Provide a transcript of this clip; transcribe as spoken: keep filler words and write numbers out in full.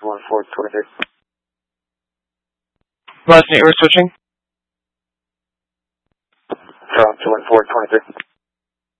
one four twenty-three. Last name we're switching? From two one four twenty-three.